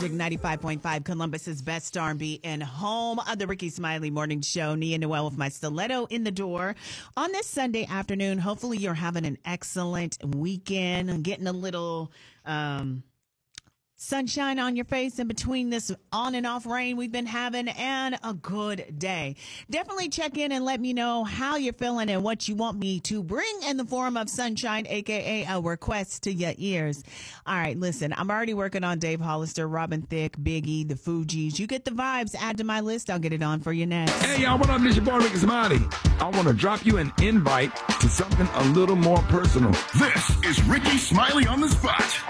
Magic 95.5, Columbus's best R&B and home of the Ricky Smiley Morning Show. Nia Noel with my stiletto in the door on this Sunday afternoon. Hopefully you're having an excellent weekend, getting a little sunshine on your face in between this on and off rain we've been having, and a good day. Definitely check in and let me know how you're feeling and what you want me to bring in the form of sunshine, aka a request to your ears. All right, listen, I'm already working on Dave Hollister, Robin Thicke, Biggie, the Fugees. You get the vibes. Add to my list. I'll get it on for you next. Hey, y'all, what up? This your boy, Ricky Smiley. I want to drop you an invite to something a little more personal. This is Ricky Smiley on the Spot.